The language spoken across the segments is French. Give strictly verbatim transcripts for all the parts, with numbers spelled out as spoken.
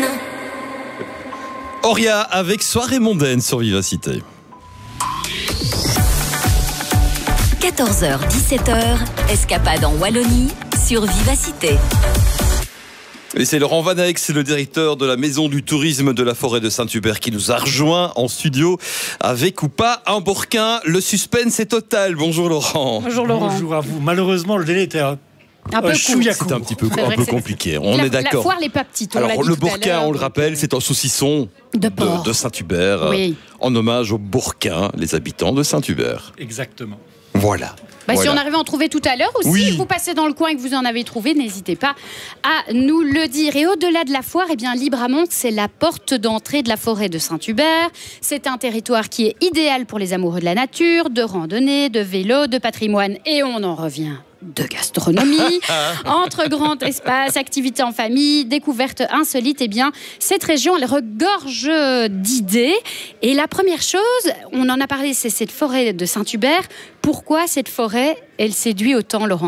mondaine. Auria avec Soirée mondaine sur Vivacité. quatorze heures dix-sept heures, escapade en Wallonie sur Vivacité. Et c'est Laurent Van Eyck, c'est le directeur de la Maison du Tourisme de la Forêt de Saint-Hubert qui nous a rejoint en studio avec ou pas un Bourquin. Le suspense est total. Bonjour Laurent. Bonjour Laurent. Bonjour à vous. Malheureusement, le délai était un, Un peu chouïa court. C'est un petit peu, C'est un vrai peu que c'est- compliqué. On la, est d'accord. La foire n'est pas petite. On l'a Alors dit le tout à Bourquin, l'heure, on le donc, rappelle, c'est un saucisson de de, porc. de Saint-Hubert, Oui. euh, en hommage aux Bourquins, les habitants de Saint-Hubert. Exactement. Voilà. Bah, Voilà. Si on arrive à en trouver tout à l'heure, ou Oui. si vous passez dans le coin et que vous en avez trouvé, n'hésitez pas à nous le dire. Et au-delà de la foire, eh bien, Libramont, c'est la porte d'entrée de la forêt de Saint-Hubert. C'est un territoire qui est idéal pour les amoureux de la nature, de randonnée, de vélo, de patrimoine. Et on en revient de gastronomie, entre grands espaces, activités en famille, découvertes insolites, eh bien, cette région, elle regorge d'idées. Et la première chose, on en a parlé, c'est cette forêt de Saint-Hubert. Pourquoi cette forêt, elle séduit autant, Laurent ?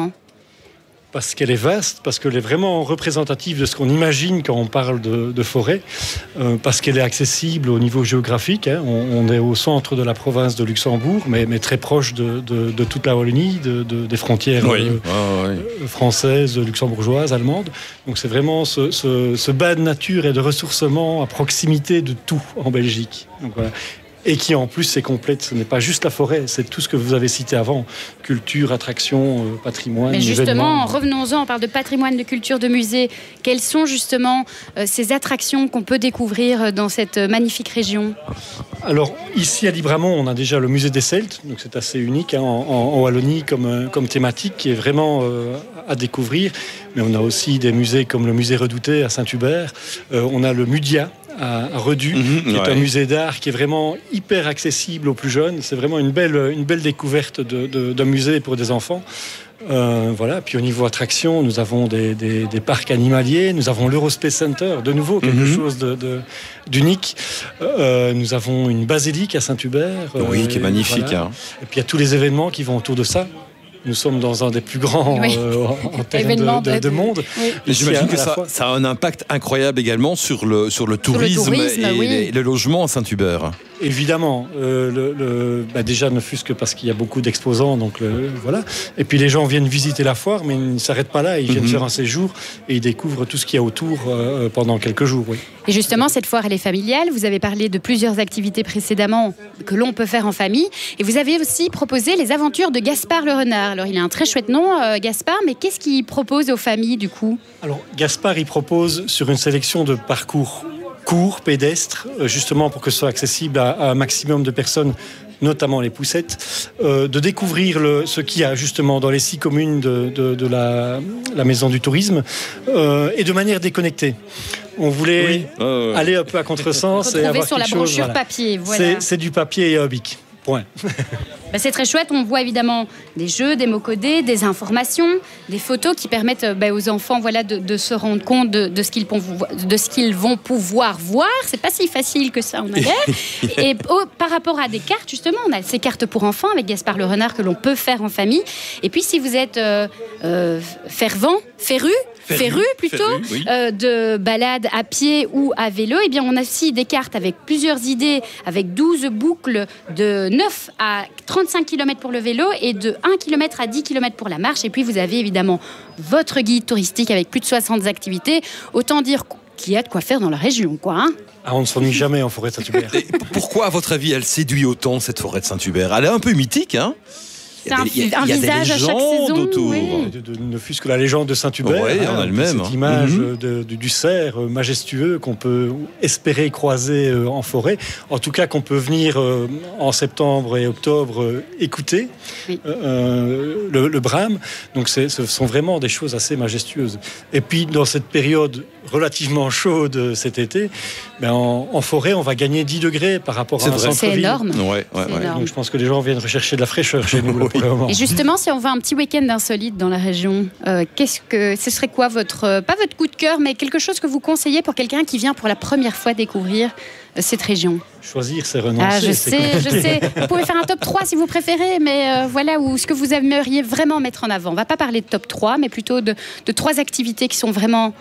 Parce qu'elle est vaste, parce qu'elle est vraiment représentative de ce qu'on imagine quand on parle de, de forêt, euh, parce qu'elle est accessible au niveau géographique. Hein. On, on est au centre de la province de Luxembourg, mais, mais très proche de, de, de toute la Wallonie, de, de, des frontières Oui. euh, Ah, oui. euh, françaises, luxembourgeoises, allemandes. Donc c'est vraiment ce, ce, ce bas de nature et de ressourcement à proximité de tout en Belgique. Donc, voilà. Et qui en plus est complète. Ce n'est pas juste la forêt, c'est tout ce que vous avez cité avant. Culture, attraction, euh, patrimoine, Mais justement, événements. revenons-en, on parle de patrimoine, de culture, de musée. Quelles sont justement euh, ces attractions qu'on peut découvrir dans cette euh, magnifique région ? Alors ici à Libramont, on a déjà le musée des Celtes, donc c'est assez unique hein, en, en Wallonie comme, euh, comme thématique qui est vraiment euh, à découvrir. Mais on a aussi des musées comme le musée Redouté à Saint-Hubert. Euh, on a le Mudia à, à Redu, Mhm, qui est ouais. un musée d'art qui est vraiment hyper accessible aux plus jeunes. C'est vraiment une belle, une belle découverte de, de, d'un musée pour des enfants. Euh, voilà. Puis au niveau attraction, nous avons des, des, des parcs animaliers, nous avons l'Eurospace Center, de nouveau quelque Mhm. chose de, de, d'unique. Euh, nous avons une basilique à Saint-Hubert. Oui, qui est euh, magnifique. voilà. Hein. Et puis il y a tous les événements qui vont autour de ça. Nous sommes dans un des plus grands Oui. euh, en, en termes Événements de, de, de- de monde. Oui. Et Ici, j'imagine à que la ça, fois- ça a un impact incroyable également sur le, sur le tourisme, tourisme, et oui. les- le logement à Saint-Hubert. Évidemment, euh, le, le, bah déjà ne fût-ce que parce qu'il y a beaucoup d'exposants, donc le, voilà. Et puis les gens viennent visiter la foire, mais ils ne s'arrêtent pas là, ils viennent Mhm. faire un séjour et ils découvrent tout ce qu'il y a autour euh, pendant quelques jours. Oui. Et justement, cette foire, elle est familiale. Vous avez parlé de plusieurs activités précédemment que l'on peut faire en famille. Et vous avez aussi proposé les aventures de Gaspard le renard. Alors, il a un très chouette nom, euh, Gaspard, mais qu'est-ce qu'il propose aux familles, du coup ? Alors Gaspard, il propose sur une sélection de parcours courts, pédestres, euh, justement pour que ce soit accessible à, à un maximum de personnes, notamment les poussettes, euh, de découvrir le, ce qu'il y a justement dans les six communes de, de, de la, la Maison du Tourisme, euh, et de manière déconnectée. On voulait Oui. Euh, aller un peu à contresens et Retrouver avoir sur la quelque chose, brochure voilà. papier, voilà. C'est, c'est du papier et un bic. Point. Bah, c'est très chouette. On voit évidemment des jeux, des mots codés, des informations, des photos qui permettent euh, bah, aux enfants voilà, de, de se rendre compte de, de, ce qu'ils pon- de ce qu'ils vont pouvoir voir. C'est pas si facile que ça, on a l'air. Et oh, par rapport à des cartes, justement, on a ces cartes pour enfants avec Gaspard le renard que l'on peut faire en famille. Et puis, si vous êtes euh, euh, fervent, féru, Féru, féru plutôt, féru, oui. euh, de balade à pied ou à vélo, eh bien, on a aussi des cartes avec plusieurs idées, avec douze boucles de neuf à trente-cinq kilomètres pour le vélo et de un kilomètre à dix kilomètres pour la marche. Et puis, vous avez évidemment votre guide touristique avec plus de soixante activités. Autant dire qu'il y a de quoi faire dans la région, quoi. Hein. Ah, on ne s'ennuie jamais en forêt de Saint-Hubert. et p- pourquoi, à votre avis, elle séduit autant, cette forêt de Saint-Hubert? Elle est un peu mythique, hein? Il y a C'est un, des- il y a- un il y a des visage à chaque légendes saison. autour. oui. De, de- ne fût-ce que la légende de Saint-Hubert, Ouais, en elle-même, cette hein. image Mhm. de- de- du cerf euh, majestueux qu'on peut espérer croiser euh, en forêt, en tout cas qu'on peut venir euh, en septembre et octobre euh, écouter, Oui. euh, le, le brame. Donc c'est- ce sont vraiment des choses assez majestueuses. Et puis dans cette période relativement chaude euh, cet été, ben, en, en forêt on va gagner dix degrés par rapport C'est à un vrai. C'est centre-ville. énorme. Ouais, ouais, C'est ouais. énorme. Donc je pense que les gens viennent rechercher de la fraîcheur chez nous là, pour le moment. Et justement, si on veut un petit week-end insolite dans la région, euh, qu'est-ce que ce serait quoi votre, euh, pas votre coup de cœur, mais quelque chose que vous conseillez pour quelqu'un qui vient pour la première fois découvrir euh, cette région? Choisir, c'est renoncer. Ah, je c'est sais, je compliqué. sais. Vous pouvez faire un top trois si vous préférez, mais euh, voilà où ce que vous aimeriez vraiment mettre en avant. On va pas parler de top trois, mais plutôt de, de trois activités qui sont vraiment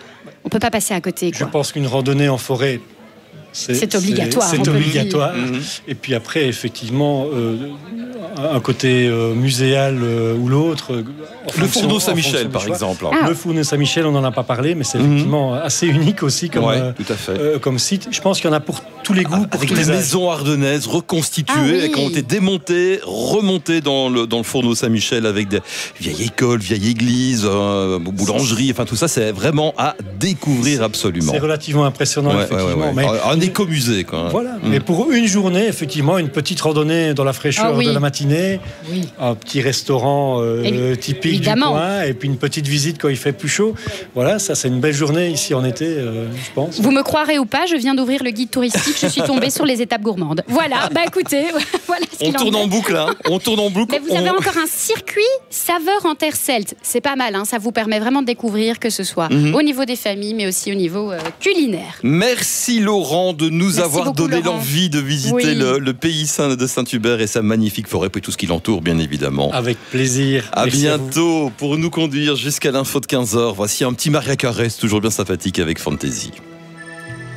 On peut pas passer à côté, quoi. Je pense qu'une randonnée en forêt, c'est, c'est obligatoire. C'est, on c'est peut obligatoire. Mmh. Et puis après, effectivement, euh, un côté euh, muséal euh, ou l'autre. Euh, le Fourneau Saint-Michel, par exemple. Ah. Le Fourneau Saint-Michel, on n'en a pas parlé, mais c'est Mmh. effectivement assez unique aussi comme, Ouais, euh, tout à fait. euh, comme site. Je pense qu'il y en a pour tous les goûts, pour Avec tous les les âges. maisons ardennaises reconstituées, Ah oui. qui ont été démontées, remontées dans le, dans le Fourneau Saint-Michel avec des vieilles écoles, vieilles églises, euh, boulangeries, enfin tout ça, c'est vraiment à découvrir absolument. C'est relativement impressionnant, Ouais, ouais, effectivement. ouais, ouais. Mais Un écomusée, quoi. voilà. Mm. Mais pour une journée, effectivement, une petite randonnée dans la fraîcheur Ah oui. de la matinée, Oui. un petit restaurant euh, Évi- typique évidemment. du coin, et puis une petite visite quand il fait plus chaud. Voilà, ça c'est une belle journée ici en été, euh, je pense. Vous me croirez ou pas, je viens d'ouvrir le guide touristique, je suis tombée sur les étapes gourmandes. Voilà, bah écoutez, voilà ce On qu'il en tourne est. en boucle, hein. On tourne en boucle. Mais vous avez On- encore un circuit saveur en terre celte. C'est pas mal, hein, ça vous permet vraiment de découvrir, que ce soit Mhm. au niveau des familles, mais aussi au niveau euh, culinaire. Merci Laurent de nous Merci avoir beaucoup, donné Laurent. l'envie de visiter Oui. le, le pays saint de Saint-Hubert et sa magnifique forêt, puis tout ce qui l'entoure, bien évidemment. Avec plaisir. À Merci à vous. bientôt pour nous conduire jusqu'à l'info de quinze heures. Voici un petit Maria Carré, toujours bien sympathique avec Fantasy.